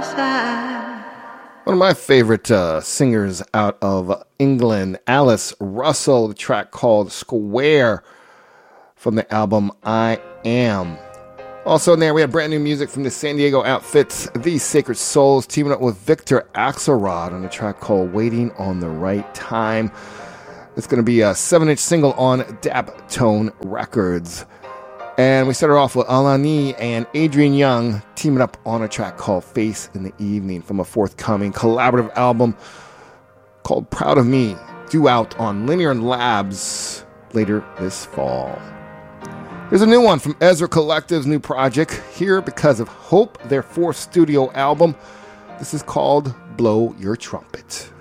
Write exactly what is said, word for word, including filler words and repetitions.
One of my favorite uh, singers out of England, Alice Russell, the track called Square from the album I Am. Also in there, we have brand new music from the San Diego outfits, The Sacred Souls, teaming up with Victor Axelrod on a track called Waiting on the Right Time. It's going to be a seven-inch single on Daptone Records. And we started off with Alani and Adrian Young teaming up on a track called Face in the Evening from a forthcoming collaborative album called Proud of Me, due out on Linear Labs later this fall. Here's a new one from Ezra Collective's new project, Here Because of Hope, their fourth studio album. This is called Blow Your Trumpet.